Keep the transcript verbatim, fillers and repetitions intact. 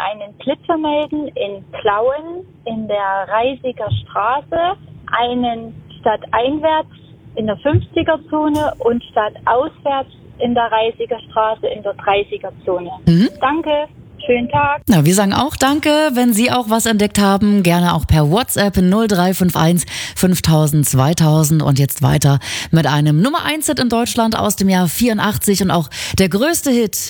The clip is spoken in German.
einen Blitzer melden in Plauen in der Reisiger Straße, einen stadteinwärts in der fünfziger-Zone und stadtauswärts in der Reisiger Straße in der dreißiger-Zone. Mhm. Danke. Schönen Tag. Na, wir sagen auch danke. Wenn Sie auch was entdeckt haben, gerne auch per WhatsApp null drei fünf eins fünftausend zweitausend. Und jetzt weiter mit einem Nummer eins Hit in Deutschland aus dem Jahr vierundachtzig und auch der größte Hit